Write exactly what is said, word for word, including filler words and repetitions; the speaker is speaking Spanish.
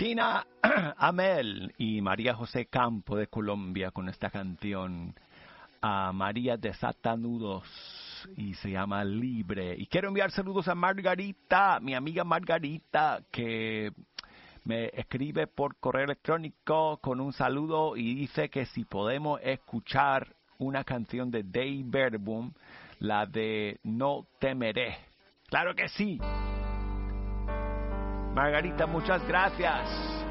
Tina Amel y María José Campo de Colombia con esta canción a María de Satanudos y se llama Libre. Y quiero enviar saludos a Margarita, mi amiga Margarita, que me escribe por correo electrónico con un saludo y dice que si podemos escuchar una canción de Dave Verboom, la de No Temeré. ¡Claro que sí! Margarita, muchas gracias.